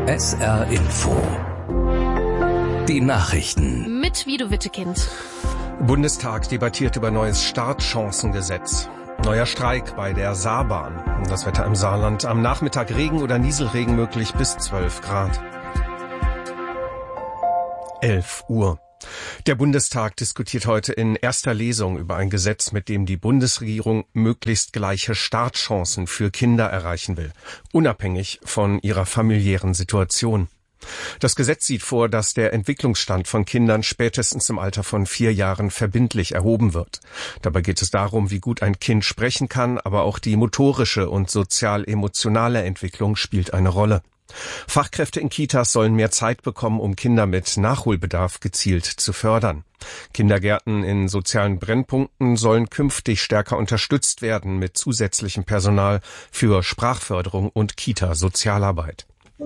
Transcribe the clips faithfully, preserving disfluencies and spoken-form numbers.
S R Info. Die Nachrichten. Mit Vido Wittekind. Bundestag debattiert über neues Startchancengesetz. Neuer Streik bei der Saarbahn. Das Wetter im Saarland. Am Nachmittag Regen oder Nieselregen möglich bis zwölf Grad. elf Uhr. Der Bundestag diskutiert heute in erster Lesung über ein Gesetz, mit dem die Bundesregierung möglichst gleiche Startchancen für Kinder erreichen will, unabhängig von ihrer familiären Situation. Das Gesetz sieht vor, dass der Entwicklungsstand von Kindern spätestens im Alter von vier Jahren verbindlich erhoben wird. Dabei geht es darum, wie gut ein Kind sprechen kann, aber auch die motorische und sozial-emotionale Entwicklung spielt eine Rolle. Fachkräfte in Kitas sollen mehr Zeit bekommen, um Kinder mit Nachholbedarf gezielt zu fördern. Kindergärten in sozialen Brennpunkten sollen künftig stärker unterstützt werden mit zusätzlichem Personal für Sprachförderung und Kita-Sozialarbeit.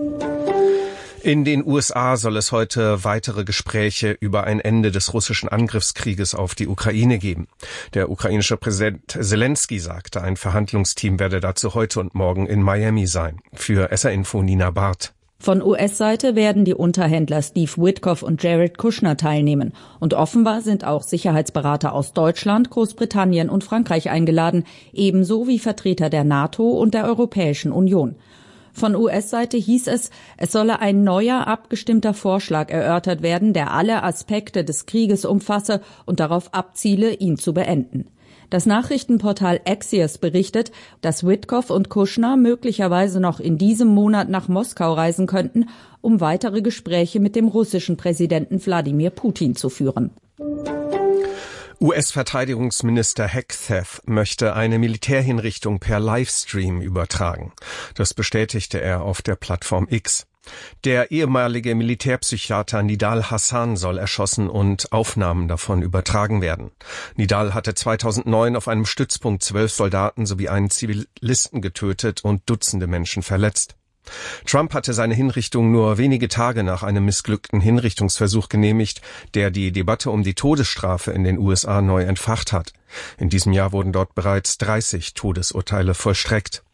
In den U S A soll es heute weitere Gespräche über ein Ende des russischen Angriffskrieges auf die Ukraine geben. Der ukrainische Präsident Zelensky sagte, ein Verhandlungsteam werde dazu heute und morgen in Miami sein. Für S R Info Nina Barth. Von U S-Seite werden die Unterhändler Steve Witkoff und Jared Kushner teilnehmen. Und offenbar sind auch Sicherheitsberater aus Deutschland, Großbritannien und Frankreich eingeladen, ebenso wie Vertreter der NATO und der Europäischen Union. Von U S-Seite hieß es, es solle ein neuer, abgestimmter Vorschlag erörtert werden, der alle Aspekte des Krieges umfasse und darauf abziele, ihn zu beenden. Das Nachrichtenportal Axios berichtet, dass Witkoff und Kushner möglicherweise noch in diesem Monat nach Moskau reisen könnten, um weitere Gespräche mit dem russischen Präsidenten Wladimir Putin zu führen. U S-Verteidigungsminister Hegseth möchte eine Militärhinrichtung per Livestream übertragen. Das bestätigte er auf der Plattform X. Der ehemalige Militärpsychiater Nidal Hasan soll erschossen und Aufnahmen davon übertragen werden. Nidal hatte zweitausendneun auf einem Stützpunkt zwölf Soldaten sowie einen Zivilisten getötet und Dutzende Menschen verletzt. Trump hatte seine Hinrichtung nur wenige Tage nach einem missglückten Hinrichtungsversuch genehmigt, der die Debatte um die Todesstrafe in den U S A neu entfacht hat. In diesem Jahr wurden dort bereits dreißig Todesurteile vollstreckt.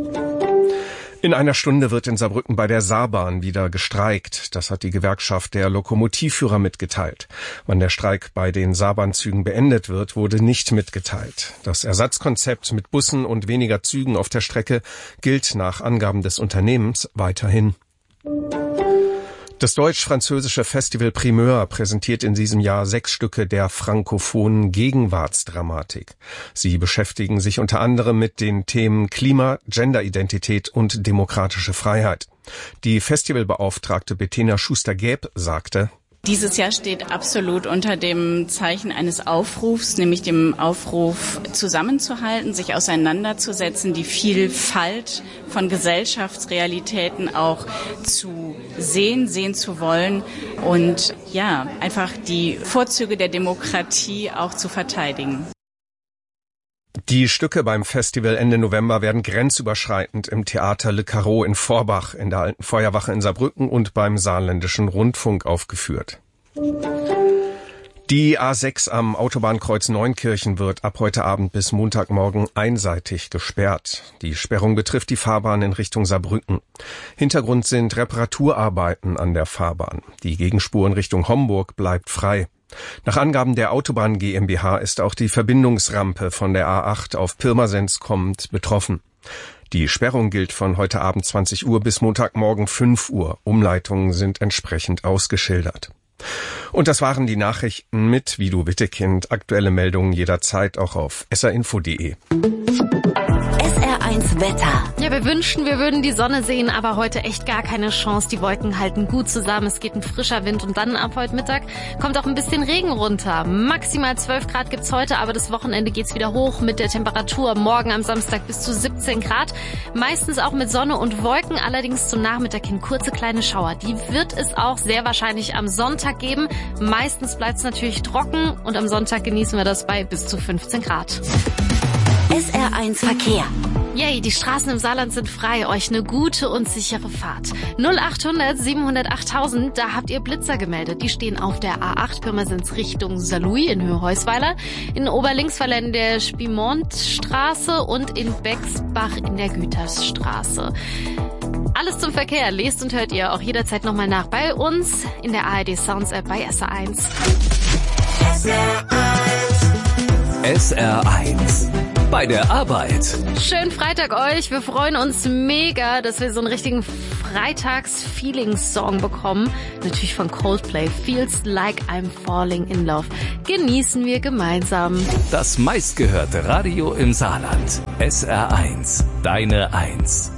In einer Stunde wird in Saarbrücken bei der Saarbahn wieder gestreikt. Das hat die Gewerkschaft der Lokomotivführer mitgeteilt. Wann der Streik bei den Saarbahnzügen beendet wird, wurde nicht mitgeteilt. Das Ersatzkonzept mit Bussen und weniger Zügen auf der Strecke gilt nach Angaben des Unternehmens weiterhin. Das deutsch-französische Festival Primeur präsentiert in diesem Jahr sechs Stücke der frankophonen Gegenwartsdramatik. Sie beschäftigen sich unter anderem mit den Themen Klima, Genderidentität und demokratische Freiheit. Die Festivalbeauftragte Bettina Schuster-Gäb sagte: Dieses Jahr steht absolut unter dem Zeichen eines Aufrufs, nämlich dem Aufruf, zusammenzuhalten, sich auseinanderzusetzen, die Vielfalt von Gesellschaftsrealitäten auch zu sehen, sehen zu wollen und ja, einfach die Vorzüge der Demokratie auch zu verteidigen. Die Stücke beim Festival Ende November werden grenzüberschreitend im Theater Le Carreau in Forbach, in der Alten Feuerwache in Saarbrücken und beim Saarländischen Rundfunk aufgeführt. Die A sechs am Autobahnkreuz Neunkirchen wird ab heute Abend bis Montagmorgen einseitig gesperrt. Die Sperrung betrifft die Fahrbahn in Richtung Saarbrücken. Hintergrund sind Reparaturarbeiten an der Fahrbahn. Die Gegenspur in Richtung Homburg bleibt frei. Nach Angaben der Autobahn GmbH ist auch die Verbindungsrampe von der A acht auf Pirmasens kommend betroffen. Die Sperrung gilt von heute Abend zwanzig Uhr bis Montagmorgen fünf Uhr. Umleitungen sind entsprechend ausgeschildert. Und das waren die Nachrichten mit Vido Wittekind. Aktuelle Meldungen jederzeit auch auf s r info punkt d e. S R eins Wetter. Ja, wir wünschen, wir würden die Sonne sehen, aber heute echt gar keine Chance. Die Wolken halten gut zusammen, es geht ein frischer Wind und dann ab heute Mittag kommt auch ein bisschen Regen runter. Maximal zwölf Grad gibt's heute, aber das Wochenende geht's wieder hoch mit der Temperatur. Morgen am Samstag bis zu siebzehn Grad. Meistens auch mit Sonne und Wolken, allerdings zum Nachmittag hin kurze kleine Schauer. Die wird es auch sehr wahrscheinlich am Sonntag geben. Meistens bleibt's natürlich trocken und am Sonntag genießen wir das bei bis zu fünfzehn Grad. S R eins Verkehr. Yay, die Straßen im Saarland sind frei. Euch eine gute und sichere Fahrt. null achthundert siebenhundertacht tausend, da habt ihr Blitzer gemeldet. Die stehen auf der A acht Pirmasens Richtung Saarlouis in Höhe-Heusweiler, in Oberlinksweiler in der Spimont-Straße und in Bexbach in der Gütersstraße. Alles zum Verkehr lest und hört ihr auch jederzeit nochmal nach bei uns in der A R D Sounds App bei S R eins. S R eins. Bei der Arbeit. Schönen Freitag euch. Wir freuen uns mega, dass wir so einen richtigen Freitags-Feelings-Song bekommen. Natürlich von Coldplay. Feels Like I'm Falling in Love. Genießen wir gemeinsam. Das meistgehörte Radio im Saarland. S R eins. Deine Eins.